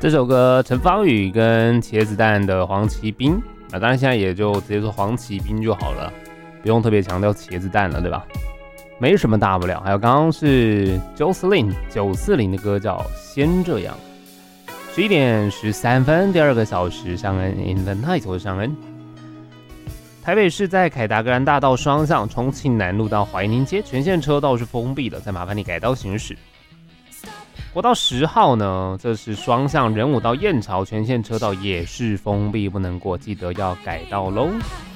这首歌陈芳语跟茄子蛋的黄奇兵，当然现在也就直接说黄奇兵就好了，不用特别强调茄子蛋了，对吧？没什么大不了。还有刚刚是 Jocelyn 940的歌叫《先这样》。11点13分，第2个小时，尚恩 In the Night， 我是尚恩。台北市在凯达格兰大道双向，重庆南路到怀宁街全线车道是封闭的，再麻烦你改道行驶。国道10号呢，这是双向仁武到燕巢全线车道也是封闭，不能过，记得要改道喽。